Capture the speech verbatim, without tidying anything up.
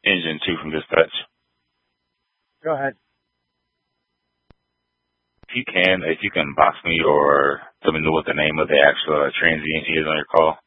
Engine two from Dispatch. Go ahead. If you can, if you can box me or let me know what the name of the actual uh, transient is on your call.